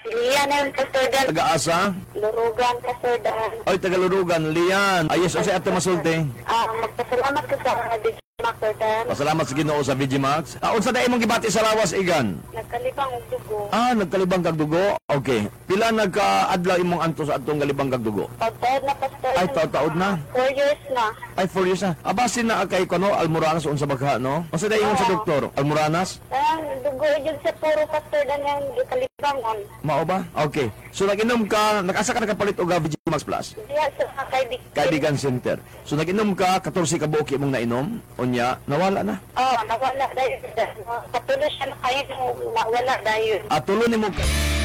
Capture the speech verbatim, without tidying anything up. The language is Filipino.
Lian na yung Pastor Dan. Taga-asa? Lurugan, Pastor Dan. Ay, taga-Lurugan. Lian. Ayos, o si Ate Masulti. Ah, magpasalamat ka sa D J Pastor Dan. Pasalamat sa Ginoo sa V G Max. Ah, unsa dai imong gibati sa lawas, Igan? Nagkalibang og dugo. Ah, nagkalibang kag dugo? Okay. Pila nagka-adlaw imong anto sa atong galibang kag dugo? Pagtaod na Pastor Ay, Dan. taod-taod na. Four years na. Ay, four years na. Abasin na kay kono Almoranas unsa bagha, no? Unsa dai ingon sa doktor? Almoranas? Ang dugo yun sa puro Pastor Dan yung kalibangon. Mao ba? Okay. So nag-inom ka, nag-asa ka nakapalit og V G Max Plus? Diya sa kaibigan. Kaibigan Center. So nag-inom ka, fourteen ka buok imong nainom, unya nawala na. Oh, nawala dahil. Patuloy siya na kayo nawala dahil. At tulo nimo